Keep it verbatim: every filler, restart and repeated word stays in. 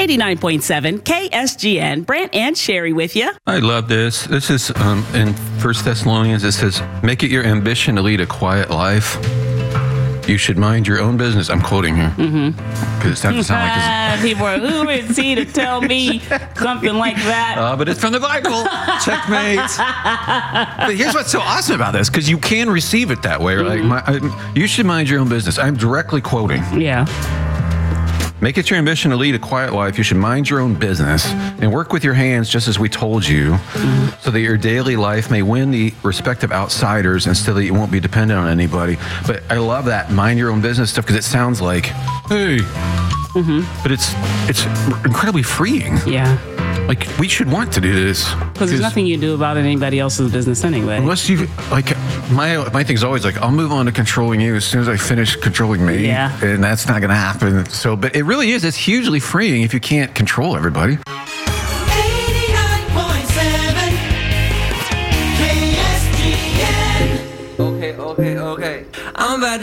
eighty-nine point seven K S G N. Brant and Sherry with you. I love this. This is um, in First Thessalonians. It says, make it your ambition to lead a quiet life. You should mind your own business. I'm quoting here. Because mm-hmm. it doesn't sound like this. People are, who is he to tell me something like that? Uh, but it's from the Bible. Checkmate. But here's what's so awesome about this, because you can receive it that way. Mm-hmm. Like, my, I, you should mind your own business. I'm directly quoting. Yeah. Make it your ambition to lead a quiet life. You should mind your own business and work with your hands just as we told you, mm-hmm. so that your daily life may win the respect of outsiders and so that you won't be dependent on anybody. But I love that mind your own business stuff, because it sounds like, hey, mm-hmm. but it's it's incredibly freeing. Yeah. Like, we should want to do this. Because there's nothing you do about anybody else's business anyway. Unless you, like, my my thing's always like, I'll move on to controlling you as soon as I finish controlling me. Yeah. And that's not going to happen. So, but it really is. It's hugely freeing if you can't control everybody. eighty-nine point seven K S G N. Okay, okay, okay. I'm about to